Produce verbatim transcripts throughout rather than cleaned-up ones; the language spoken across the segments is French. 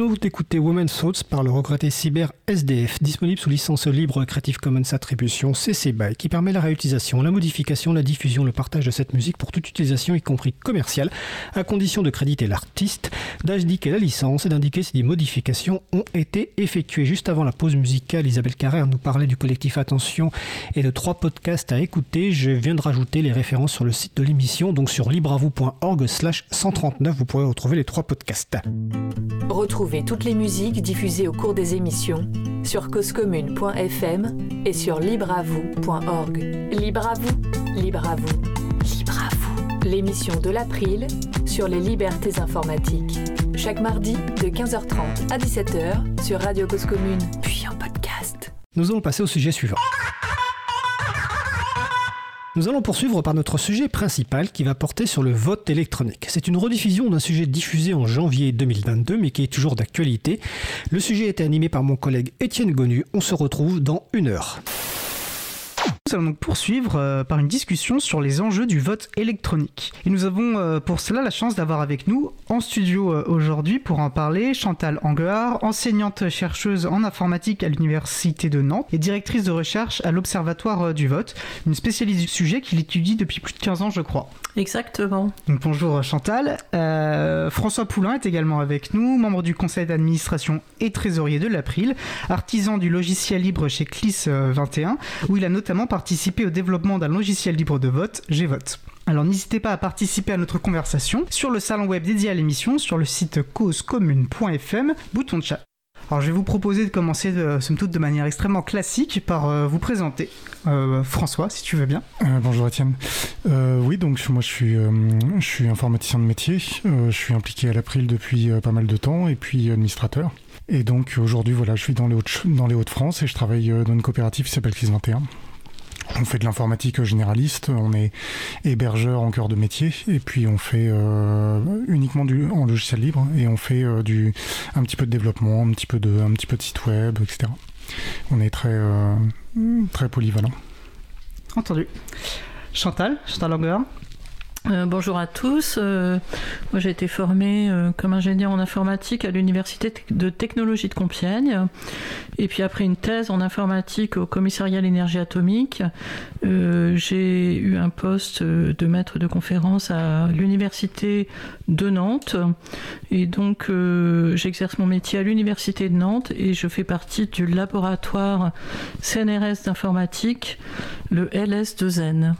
venons d'écouter Women's Thoughts par le regretté Cyber S D F, disponible sous licence libre Creative Commons Attribution C C B Y, qui permet la réutilisation, la modification, la diffusion, le partage de cette musique pour toute utilisation, y compris commerciale, à condition de créditer l'artiste, d'indiquer la licence et d'indiquer si des modifications ont été effectuées. Juste avant la pause musicale, Isabelle Carrère nous parlait du collectif Attention et de trois podcasts à écouter. Je viens de rajouter les références sur le site de l'émission, donc sur libreavoue point org slash cent trente-neuf, vous pourrez retrouver les trois podcasts. Retrouvez toutes les musiques diffusées au cours des émissions sur cause commune point f m et sur libreavoue point org. Libre à vous, libre à vous, libre à vous. L'émission de l'April sur les libertés informatiques. Chaque mardi de quinze heures trente à dix-sept heures sur Radio Cause Commune, puis en podcast. Nous allons passer au sujet suivant. Nous allons poursuivre par notre sujet principal qui va porter sur le vote électronique. C'est une rediffusion d'un sujet diffusé en janvier deux mille vingt-deux mais qui est toujours d'actualité. Le sujet était animé par mon collègue Étienne Gonu. On se retrouve dans une heure. Nous allons donc poursuivre euh, par une discussion sur les enjeux du vote électronique. Et nous avons euh, pour cela la chance d'avoir avec nous en studio euh, aujourd'hui pour en parler Chantal Anguard, enseignante chercheuse en informatique à l'Université de Nantes et directrice de recherche à l'Observatoire euh, du vote, une spécialiste du sujet qu'il étudie depuis plus de quinze ans je crois. Exactement. Donc, bonjour Chantal. Euh, François Poulain est également avec nous, membre du conseil d'administration et trésorier de l'April, artisan du logiciel libre chez Clis vingt et un, où il a notamment participé au développement d'un logiciel libre de vote, Gvote. Alors n'hésitez pas à participer à notre conversation sur le salon web dédié à l'émission sur le site cause commune point f m, bouton de chat. Alors je vais vous proposer de commencer de, somme toute de manière extrêmement classique par euh, vous présenter. Euh, François, si tu veux bien. Euh, bonjour Étienne. Euh, oui, donc moi je suis, euh, je suis informaticien de métier. Euh, je suis impliqué à l'April depuis euh, pas mal de temps et puis administrateur. Et donc aujourd'hui, voilà, je suis dans les Hauts- dans les Hauts-de-France et je travaille euh, dans une coopérative qui s'appelle Clis vingt et un. On fait de l'informatique généraliste, on est hébergeur en cœur de métier et puis on fait euh, uniquement du, en logiciel libre et on fait euh, du, un petit peu de développement, un petit peu de, un petit peu de site web, et cetera. On est très, euh, très polyvalent. Entendu. Chantal, Chantal Anguard. Euh, bonjour à tous. Euh, moi, j'ai été formée euh, comme ingénieure en informatique à l'Université de technologie de Compiègne. Et puis après une thèse en informatique au commissariat à l'énergie atomique, euh, j'ai eu un poste de maître de conférence à l'Université de Nantes. Et donc, euh, j'exerce mon métier à l'Université de Nantes et je fais partie du laboratoire C N R S d'informatique, le L S deux N.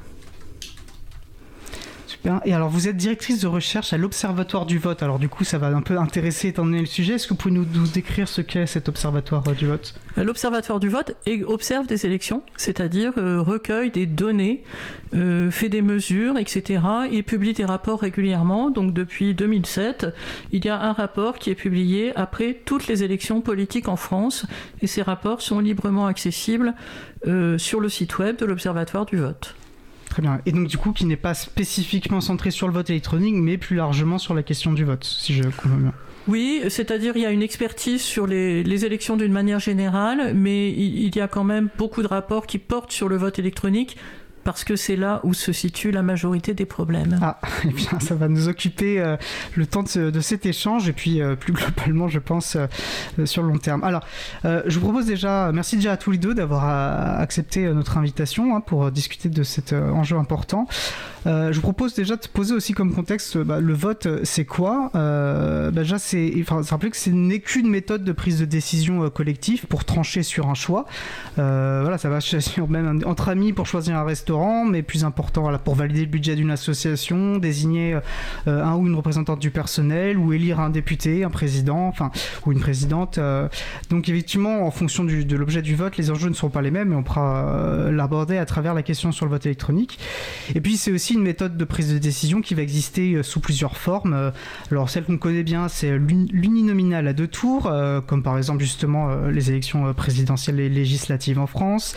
Et alors, vous êtes directrice de recherche à l'Observatoire du vote. Alors, du coup, ça va un peu intéresser étant donné le sujet. Est-ce que vous pouvez nous, nous décrire ce qu'est cet Observatoire du vote ? L'Observatoire du vote observe des élections, c'est-à-dire euh, recueille des données, euh, fait des mesures, et cetera et publie des rapports régulièrement. Donc, depuis deux mille sept, il y a un rapport qui est publié après toutes les élections politiques en France. Et ces rapports sont librement accessibles euh, sur le site web de l'Observatoire du vote. Très bien. Et donc, du coup, qui n'est pas spécifiquement centré sur le vote électronique, mais plus largement sur la question du vote, si je comprends bien. Oui, c'est-à-dire il y a une expertise sur les, les élections d'une manière générale, mais il, il y a quand même beaucoup de rapports qui portent sur le vote électronique, parce que c'est là où se situe la majorité des problèmes. Ah, eh bien, ça va nous occuper euh, le temps de, ce, de cet échange, et puis euh, plus globalement, je pense, euh, sur le long terme. Alors, euh, je vous propose déjà, merci déjà à tous les deux d'avoir euh, accepté notre invitation hein, pour discuter de cet euh, enjeu important. Euh, je vous propose déjà de poser aussi comme contexte, bah, le vote, c'est quoi euh, bah, Déjà, c'est, enfin, se rappeler que ce n'est qu'une méthode de prise de décision euh, collective pour trancher sur un choix. Euh, voilà, ça va sur même entre amis pour choisir un restaurant, mais plus important, voilà, pour valider le budget d'une association, désigner euh, un ou une représentante du personnel, ou élire un député, un président, enfin, ou une présidente. Euh, donc, effectivement, en fonction du, de l'objet du vote, les enjeux ne seront pas les mêmes, mais on pourra euh, l'aborder à travers la question sur le vote électronique. Et puis, c'est aussi une méthode de prise de décision qui va exister sous plusieurs formes. Alors celle qu'on connaît bien, c'est l'uninominal à deux tours, euh, comme par exemple justement euh, les élections présidentielles et législatives en France.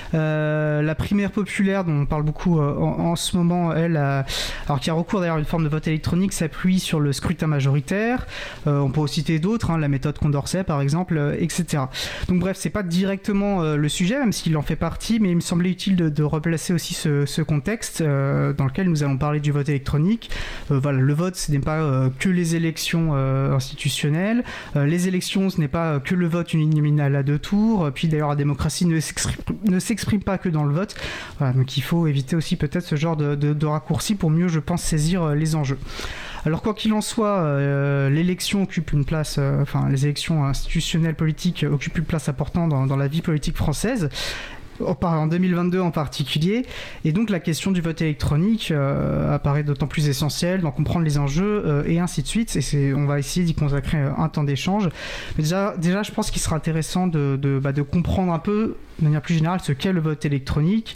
Euh, la primaire populaire, dont on parle beaucoup euh, en, en ce moment, elle, a, alors qui a recours d'ailleurs à une forme de vote électronique, s'appuie sur le scrutin majoritaire. Euh, on peut aussi citer d'autres, hein, la méthode Condorcet par exemple, euh, et cetera. Donc bref, c'est pas directement euh, le sujet, même s'il en fait partie, mais il me semblait utile de, de replacer aussi ce, ce contexte euh, dans dans lequel nous allons parler du vote électronique. Euh, voilà, le vote, ce n'est pas euh, que les élections euh, institutionnelles. Euh, les élections, ce n'est pas que le vote uninominal à deux tours. Puis d'ailleurs, la démocratie ne s'exprime, ne s'exprime pas que dans le vote. Voilà, donc il faut éviter aussi peut-être ce genre de, de, de raccourcis pour mieux, je pense, saisir euh, les enjeux. Alors quoi qu'il en soit, euh, l'élection occupe une place, euh, enfin les élections institutionnelles politiques occupent une place importante dans, dans la vie politique française. En deux mille vingt-deux en particulier, et donc la question du vote électronique euh, apparaît d'autant plus essentielle, d'en comprendre les enjeux euh, et ainsi de suite, et c'est, on va essayer d'y consacrer un temps d'échange. Mais déjà, déjà je pense qu'il sera intéressant de, de, bah, de comprendre un peu, de manière plus générale, ce qu'est le vote électronique.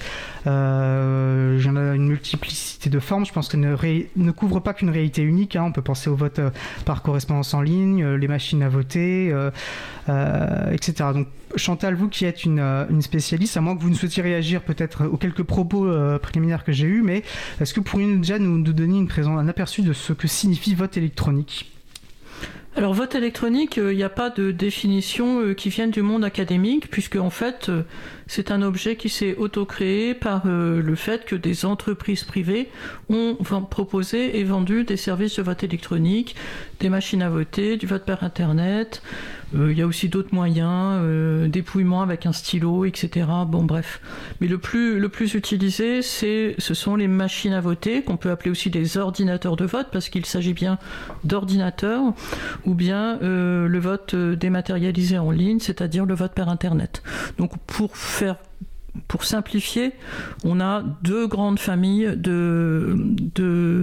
Euh, j'en ai une multiplicité de formes, je pense qu'elle ne, ré... ne couvre pas qu'une réalité unique, hein. On peut penser au vote euh, par correspondance en ligne, euh, les machines à voter, euh, euh, et cetera. Donc Chantal, vous qui êtes une, une spécialiste, à moins que vous ne souhaitiez réagir peut-être aux quelques propos euh, préliminaires que j'ai eus, mais est-ce que vous pourriez déjà nous, nous donner une présence, un aperçu de ce que signifie vote électronique ? Alors, vote électronique, il euh, n'y a pas de définition euh, qui vienne du monde académique, puisque en fait, euh, c'est un objet qui s'est auto-créé par euh, le fait que des entreprises privées ont proposé et vendu des services de vote électronique, des machines à voter, du vote par Internet. Euh, il y a aussi d'autres moyens, euh, dépouillement avec un stylo, et cetera. Bon, bref. Mais le plus, le plus utilisé, c'est, ce sont les machines à voter, qu'on peut appeler aussi des ordinateurs de vote, parce qu'il s'agit bien d'ordinateurs, ou bien euh, le vote dématérialisé en ligne, c'est-à-dire le vote par Internet. Donc, pour faire pour simplifier, on a deux grandes familles de, de,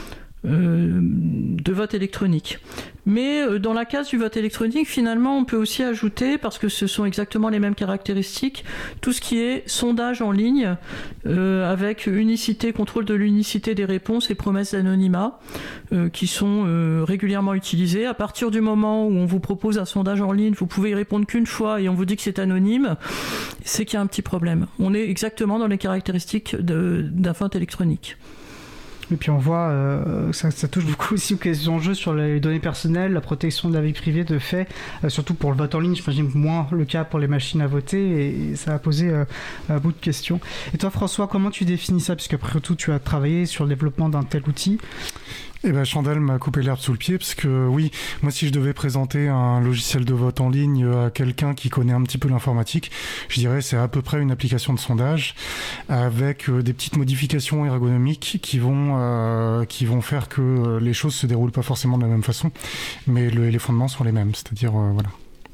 euh, de vote électronique. Mais euh, dans la case du vote électronique, finalement, on peut aussi ajouter, parce que ce sont exactement les mêmes caractéristiques, tout ce qui est sondage en ligne, euh, avec unicité, contrôle de l'unicité des réponses et promesses d'anonymat, euh, qui sont euh, régulièrement utilisées. À partir du moment où on vous propose un sondage en ligne, vous pouvez y répondre qu'une fois et on vous dit que c'est anonyme, c'est qu'il y a un petit problème. On est exactement dans les caractéristiques de, d'un vote électronique. Et puis on voit, euh, ça, ça touche beaucoup aussi aux enjeux sur les données personnelles, la protection de la vie privée de fait, euh, surtout pour le vote en ligne, j'imagine moins le cas pour les machines à voter, et, et ça a posé euh, un bout de questions. Et toi François, comment tu définis ça, puisque après tout tu as travaillé sur le développement d'un tel outil ? Eh ben, Chantal m'a coupé l'herbe sous le pied, parce que oui, moi si je devais présenter un logiciel de vote en ligne à quelqu'un qui connaît un petit peu l'informatique, je dirais c'est à peu près une application de sondage avec euh, des petites modifications ergonomiques qui vont, euh, qui vont faire que euh, les choses se déroulent pas forcément de la même façon, mais le, les fondements sont les mêmes, c'est-à-dire euh, voilà.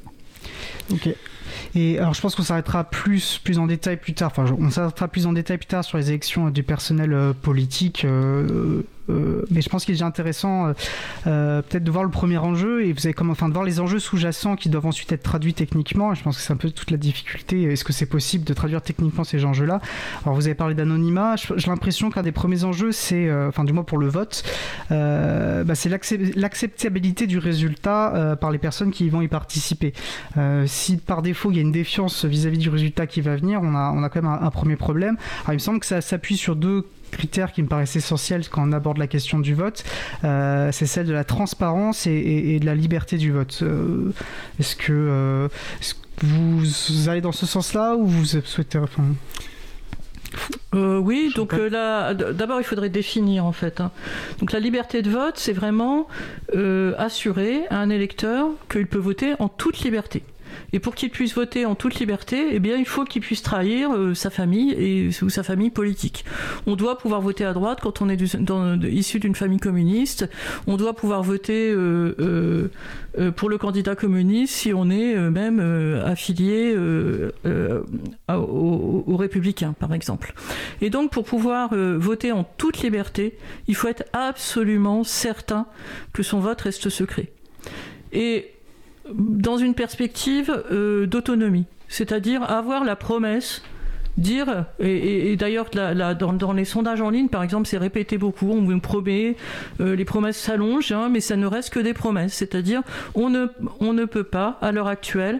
Ok. Et alors je pense qu'on s'arrêtera plus, plus en détail plus tard, enfin on s'arrêtera plus en détail plus tard sur les élections du personnel euh, politique, euh, euh, mais je pense qu'il est déjà intéressant euh, euh, peut-être de voir le premier enjeu, et vous avez comme, enfin, de voir les enjeux sous-jacents qui doivent ensuite être traduits techniquement, et je pense que c'est un peu toute la difficulté, est-ce que c'est possible de traduire techniquement ces enjeux-là ? Alors vous avez parlé d'anonymat, j'ai l'impression qu'un des premiers enjeux c'est, euh, enfin du moins pour le vote, euh, bah, c'est l'accep- l'acceptabilité du résultat euh, par les personnes qui vont y participer. Euh, si par défaut il y a une défiance vis-à-vis du résultat qui va venir, on a, on a quand même un, un premier problème. Alors il me semble que ça s'appuie sur deux critères qui me paraissent essentiels quand on aborde la question du vote, euh, c'est celle de la transparence et, et, et de la liberté du vote. Euh, est-ce que, euh, est-ce que vous, vous allez dans ce sens-là, ou vous souhaitez... Enfin... Euh, oui, donc euh, là, d'abord il faudrait définir en fait. Hein. Donc la liberté de vote, c'est vraiment euh, assurer à un électeur qu'il peut voter en toute liberté. Et pour qu'il puisse voter en toute liberté, eh bien, il faut qu'il puisse trahir euh, sa famille et, ou sa famille politique. On doit pouvoir voter à droite quand on est du, dans, de, issu d'une famille communiste. On doit pouvoir voter euh, euh, euh, pour le candidat communiste si on est euh, même euh, affilié euh, euh, aux, aux Républicains, par exemple. Et donc, pour pouvoir euh, voter en toute liberté, il faut être absolument certain que son vote reste secret. Et dans une perspective euh, d'autonomie, c'est-à-dire avoir la promesse, dire, et, et, et d'ailleurs la, la, dans, dans les sondages en ligne par exemple c'est répété beaucoup, on vous promet, euh, les promesses s'allongent, hein, mais ça ne reste que des promesses, c'est-à-dire on ne, on ne peut pas à l'heure actuelle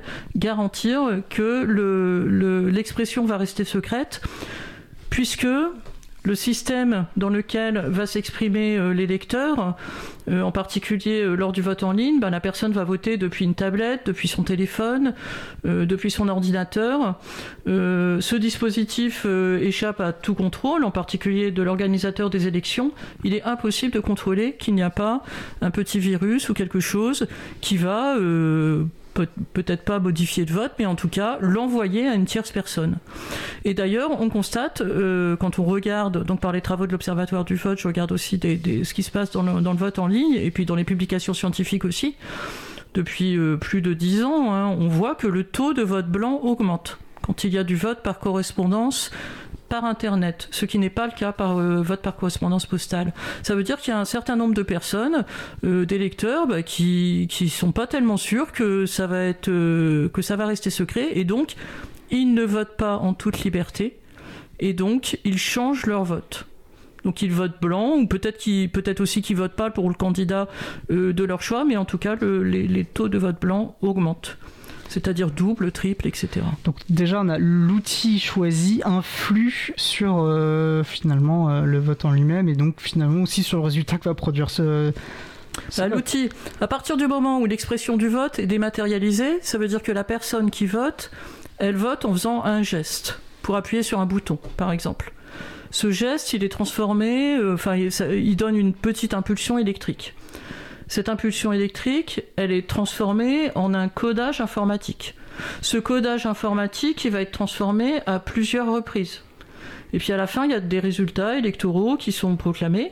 garantir que le, le, l'expression va rester secrète, puisque le système dans lequel va s'exprimer euh, l'électeur, euh, en particulier euh, lors du vote en ligne, ben, la personne va voter depuis une tablette, depuis son téléphone, euh, depuis son ordinateur. Euh, ce dispositif euh, échappe à tout contrôle, en particulier de l'organisateur des élections. Il est impossible de contrôler qu'il n'y a pas un petit virus ou quelque chose qui va... Euh, Peut- peut-être pas modifier de vote, mais en tout cas l'envoyer à une tierce personne. Et d'ailleurs, on constate, euh, quand on regarde, donc par les travaux de l'Observatoire du vote, je regarde aussi des, des, ce qui se passe dans le, dans le vote en ligne, et puis dans les publications scientifiques aussi, depuis euh, plus de dix ans, hein, on voit que le taux de vote blanc augmente quand il y a du vote par correspondance par Internet, ce qui n'est pas le cas par euh, vote par correspondance postale. Ça veut dire qu'il y a un certain nombre de personnes, euh, d'électeurs, bah, qui qui sont pas tellement sûrs que ça va être euh, que ça va rester secret, et donc ils ne votent pas en toute liberté, et donc ils changent leur vote. Donc ils votent blanc, ou peut-être qu'ils, peut-être aussi qu'ils votent pas pour le candidat euh, de leur choix, mais en tout cas le, les, les taux de vote blanc augmentent. C'est-à-dire double, triple, et cetera. Donc déjà, on a l'outil choisi influe sur euh, finalement euh, le vote en lui-même, et donc finalement aussi sur le résultat que va produire ce... ce bah, vote. L'outil, à partir du moment où l'expression du vote est dématérialisée, ça veut dire que la personne qui vote, elle vote en faisant un geste, pour appuyer sur un bouton, par exemple. Ce geste, il est transformé, enfin, euh, il, il donne une petite impulsion électrique. Cette impulsion électrique, elle est transformée en un codage informatique. Ce codage informatique, il va être transformé à plusieurs reprises. Et puis à la fin, il y a des résultats électoraux qui sont proclamés.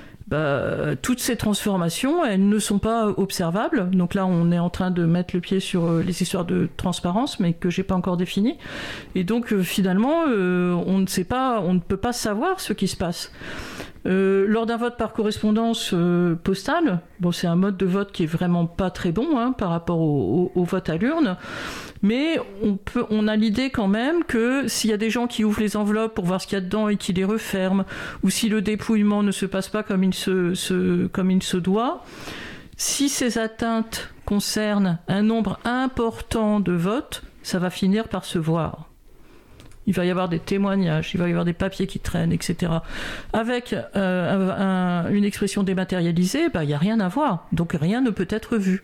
Bah, toutes ces transformations, elles ne sont pas observables. Donc là, on est en train de mettre le pied sur euh, les histoires de transparence, mais que j'ai pas encore définies. Et donc euh, finalement, euh, on ne sait pas, on ne peut pas savoir ce qui se passe. Euh, lors d'un vote par correspondance euh, postale, bon, c'est un mode de vote qui est vraiment pas très bon hein, par rapport au, au, au vote à l'urne, mais on, peut, on a l'idée quand même que s'il y a des gens qui ouvrent les enveloppes pour voir ce qu'il y a dedans et qui les referment, ou si le dépouillement ne se passe pas comme il se, se, comme il se doit, si ces atteintes concernent un nombre important de votes, ça va finir par se voir. Il va y avoir des témoignages, il va y avoir des papiers qui traînent, et cetera. Avec euh, un, une expression dématérialisée, bah, il n'y a rien à voir. Donc rien ne peut être vu.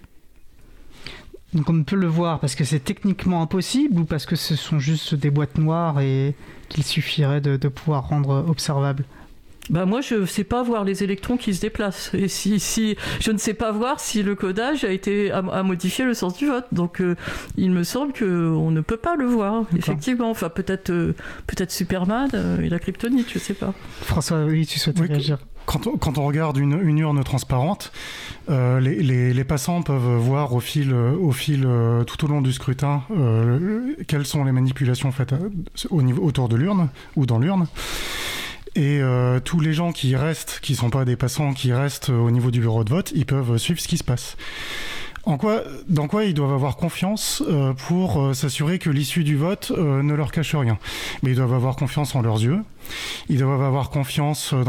Donc on ne peut le voir parce que c'est techniquement impossible, ou parce que ce sont juste des boîtes noires et qu'il suffirait de, de pouvoir rendre observable? Bah moi, je ne sais pas voir les électrons qui se déplacent. Et si, si, je ne sais pas voir si le codage a, été, a, a modifié le sens du vote. Donc, euh, il me semble qu'on ne peut pas le voir, D'accord. effectivement. Enfin, peut-être, euh, peut-être Superman euh, et la kryptonite, je ne sais pas. François, oui, tu souhaites oui, réagir? Quand on, quand on regarde une, une urne transparente, euh, les, les, les passants peuvent voir au fil, au fil euh, tout au long du scrutin euh, quelles sont les manipulations faites à, au niveau, autour de l'urne ou dans l'urne. Et euh, tous les gens qui restent, qui ne sont pas des passants, qui restent au niveau du bureau de vote, ils peuvent suivre ce qui se passe. En quoi, dans quoi ils doivent avoir confiance euh, pour euh, s'assurer que l'issue du vote euh, ne leur cache rien. Mais ils doivent avoir confiance en leurs yeux, ils doivent avoir confiance dans